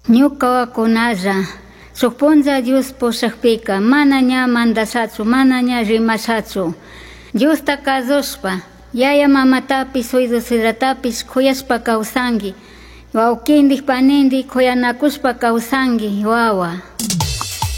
Ñuka wakunalla sukpunlla Dios pushakpika mana ña mandasatsu, mana ña rimasatsu. Diosta kazushpa, yaya mamatapis suydosiratapis kuyashpa kawsanki. Wawkindik panindik kuyanakushpa kawsanki wawa.